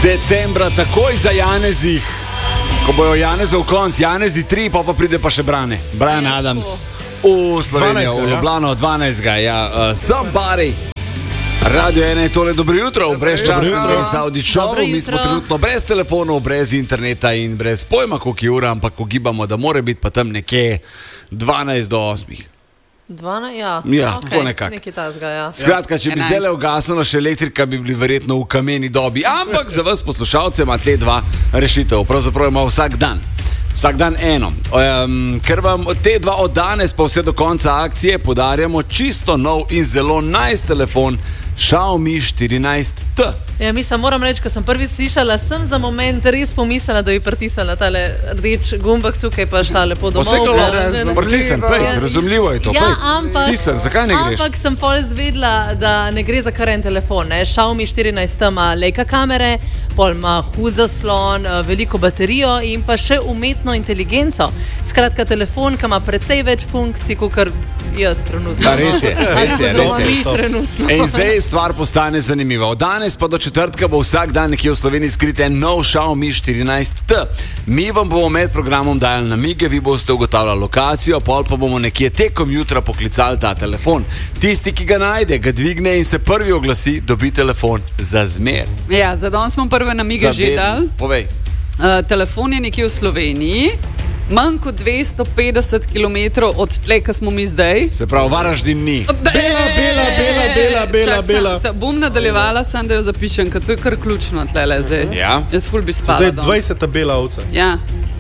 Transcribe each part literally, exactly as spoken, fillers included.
decembra takoj za Janezih. Ko bojo Janezov konc, Janezi tri, pa pa pride pa še Brane. Brian Adams v Slovenijo, v Ljubljano, dvanajstega Ja, uh, somebody. Radio ena je tole, dobro jutro, brez časa, brez audičov, mi smo trenutno brez telefonov, brez interneta in brez pojma, koliko je ura, ampak ugibamo, da more biti pa tam nekje dvanajst do osmih. dvanajst, ja. Ja, okay. tako nekako. Nekaj tazga, ja. Skratka, če bi zdaj le ugasnila še elektrika, bi bili verjetno v kameni dobi. Ampak za vas poslušalce ima te dva rešitev. Pravzaprav ima vsak dan. Vsak dan eno. Um, ker vam te dva od danes pa vse do konca akcije podarjamo čisto nov in zelo nice telefon Xiaomi štirinajst T. Ja, mislim, moram reči, ko sem prvi slišala, sem za moment res pomislila, da bi pritisnila tale rdeč gumbek tukaj, pa šla lepo domov. Vse pritisnem, pej, razumljivo je to. Ja, ampak, Stisem, zakaj ne greš? Ampak sem pol zvedla, da ne gre za kar en telefon. Ne? Xiaomi štirinajst T ima Leica kamere, pol ima hud zaslon, veliko baterijo in pa še umetno inteligenco. Skratka, telefon, ki ima precej več funkcij, kot jaz trenutno. Da, res je, res je, res je. Trenutno. In zdaj stvar postane zanimiva. Od danes pa do četrtka bo vsak dan nekje v Sloveniji skrit en nov Xiaomi štirinajst T. Mi vam bomo med programom dajali namige, vi boste ugotavljali lokacijo, pol pa bomo nekje tekom jutra poklicali ta telefon. Tisti, ki ga najde, ga dvigne in se prvi oglasi, dobi telefon za zmer. Ja, za danes smo prve namige že dali. Povej. Uh, telefon je nekje v Sloveniji. Manj kot dvesto petdeset kilometrov od tle, ki smo mi zdaj. Se pravi, Varaždin ni. Bela, bela, bela, bela, bela, bela. Čak, bom nadaljevala, sem da jo zapišem, ker to je kar ključno tle zdaj. Ja. Ful bi spala. Zdaj dvajseta bela ovca. Ja.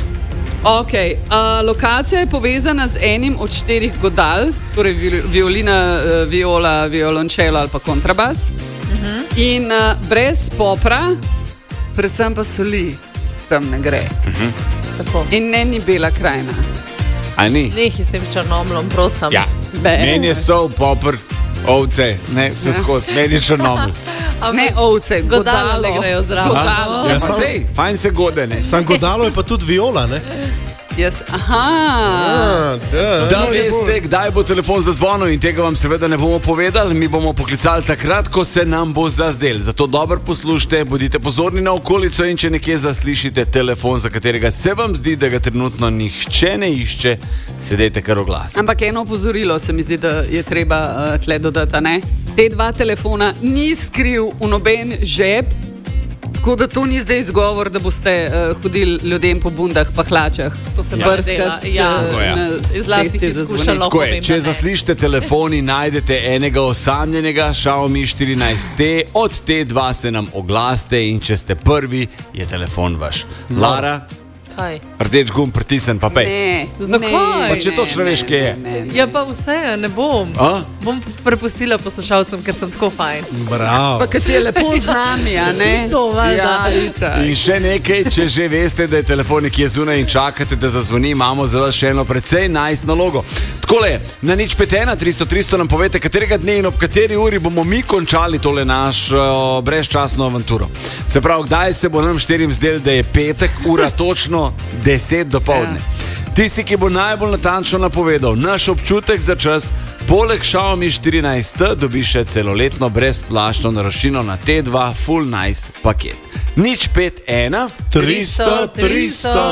Ok, uh, lokacija je povezana z enim od štirih godal, torej violina, uh, viola, violončelo ali pa kontrabas. Uh-huh. In uh, brez popra, predvsem pa soli, tam ne gre. Uh-huh. Tako. In ne ni Bela krajina. A ni? Nehi s tem črnomlom, prosim. Ja. Meni je sol, popr, ovce, ne, se skozi, meni je črnoml. Ne ovce, godalo. Godalo ne grejo zdravo. Godalo. Ja, Pa sej, fajn se gode, ne. Sam godalo je pa tudi viola, ne? Yes. Aha. A, da. Da veste, kdaj bo telefon zazvonil in tega vam seveda ne bomo povedali, mi bomo poklicali takrat, ko se nam bo zazdel. Zato dobro poslušajte, bodite pozorni na okolico in če nekje zaslišite telefon, za katerega se vam zdi, da ga trenutno nihče ne išče, sedejte kar oglas. Ampak eno opozorilo se mi zdi, da je treba uh, tle dodati, ne? Te dva telefona ni skril v noben žep, tako da to ni zdaj izgovor, da boste uh, hodili ljudem po bundah pa hlačah. To se ja. Brskati ja. uh, na cesti, ki skušalo povem. Če zaslišite telefoni, najdete enega osamljenega Xiaomi štirinajst T, od te dva se nam oglaste in če ste prvi, je telefon vaš. No. Lara? Kaj? Rdeč gumb pritisnem, pa pej. Ne. Zakaj? Pa če točno veš, kje je. Ne, ne. Ja, pa vse, ne bom. A? Bom prepustila poslušalcem, ker sem tako fajn. Bravo. Pa kad je lepo z nami, a ne? To valjda. Ja, itak. In še nekaj, če že veste, da je telefon nekje zunaj in čakate, da zazvoni, imamo za vas še eno precej nice nalogo. Takole, na nič pet ena tristo tristo nam povete, katerega dne in ob kateri uri bomo mi končali tole našo brezčasno avanturo. Se pravi, kdaj se bo nam štirim zdel, da je petek, ura točno deset dopoldne. Ja. Tisti, ki bo najbolj natančno napovedal naš občutek za čas, poleg Xiaomi štirinajst T dobi še celoletno brezplačno naročnino na T dva Full Nice paket. Nič pet ena tristo tristo.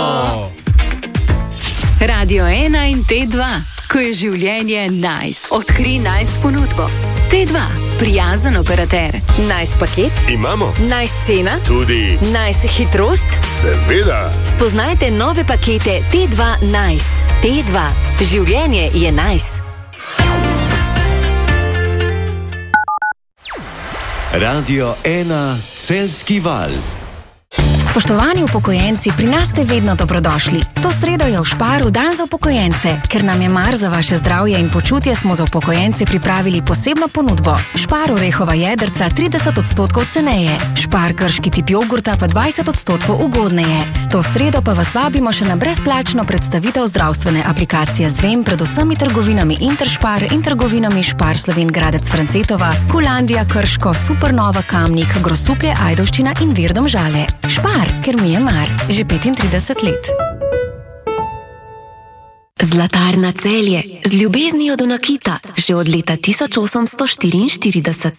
Radio ena in T dva, ko je življenje nice. Odkri nice ponudbo. T dva, prijazen operater. Nice paket? Imamo. Nice cena? Tudi. Nice hitrost? Seveda. Spoznajte nove pakete T dva Nice. T dva, življenje je nice. Radio ena, Celjski val. Spoštovani upokojenci, pri nas ste vedno dobrodošli. To sredo je v Šparu dan za upokojence. Ker nam je mar za vaše zdravje in počutje, smo za upokojence pripravili posebno ponudbo. Špar orehova jedrca trideset odstotkov ceneje. Špar grški tip jogurta pa dvajset odstotkov ugodneje. To sredo pa vas vabimo še na brezplačno predstavitev zdravstvene aplikacije Zvem pred vsemi trgovinami Interšpar in trgovinami Špar Slovenj Gradec Francetova, Kulandija Krško, Supernova Kamnik, Grosuplje Ajdovščina in Vir Domžale. Špar, ker mi je mar, že petintrideset let. Zlatarna Celje, z ljubeznijo do nakita, že od leta tisoč osemsto štiriinštirideset.